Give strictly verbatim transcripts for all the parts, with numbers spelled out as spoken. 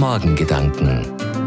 Morgengedanken.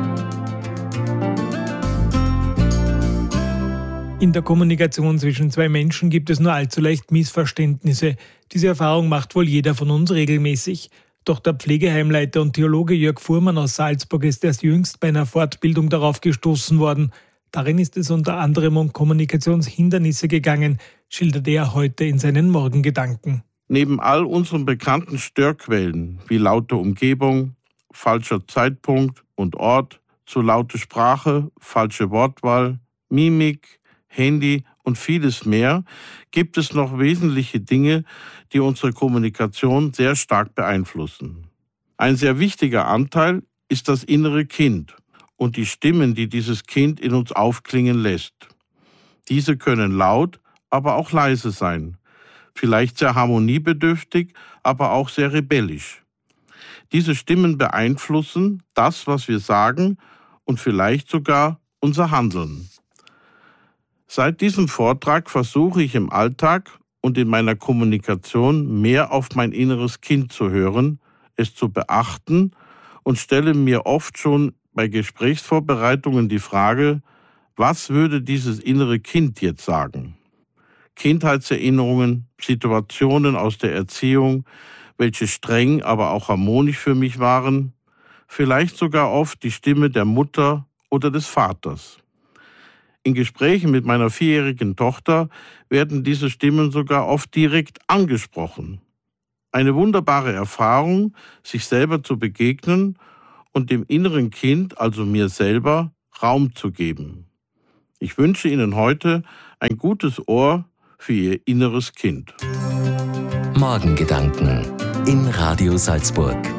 In der Kommunikation zwischen zwei Menschen gibt es nur allzu leicht Missverständnisse. Diese Erfahrung macht wohl jeder von uns regelmäßig. Doch der Pflegeheimleiter und Theologe Jörg Fuhrmann aus Salzburg ist erst jüngst bei einer Fortbildung darauf gestoßen worden. Darin ist es unter anderem um Kommunikationshindernisse gegangen, schildert er heute in seinen Morgengedanken. Neben all unseren bekannten Störquellen wie laute Umgebung, falscher Zeitpunkt und Ort, zu laute Sprache, falsche Wortwahl, Mimik, Handy und vieles mehr, gibt es noch wesentliche Dinge, die unsere Kommunikation sehr stark beeinflussen. Ein sehr wichtiger Anteil ist das innere Kind und die Stimmen, die dieses Kind in uns aufklingen lässt. Diese können laut, aber auch leise sein, vielleicht sehr harmoniebedürftig, aber auch sehr rebellisch. Diese Stimmen beeinflussen das, was wir sagen und vielleicht sogar unser Handeln. Seit diesem Vortrag versuche ich im Alltag und in meiner Kommunikation mehr auf mein inneres Kind zu hören, es zu beachten und stelle mir oft schon bei Gesprächsvorbereitungen die Frage, was würde dieses innere Kind jetzt sagen? Kindheitserinnerungen, Situationen aus der Erziehung, welche streng, aber auch harmonisch für mich waren, vielleicht sogar oft die Stimme der Mutter oder des Vaters. In Gesprächen mit meiner vierjährigen Tochter werden diese Stimmen sogar oft direkt angesprochen. Eine wunderbare Erfahrung, sich selber zu begegnen und dem inneren Kind, also mir selber, Raum zu geben. Ich wünsche Ihnen heute ein gutes Ohr für Ihr inneres Kind. Morgengedanken in Radio Salzburg.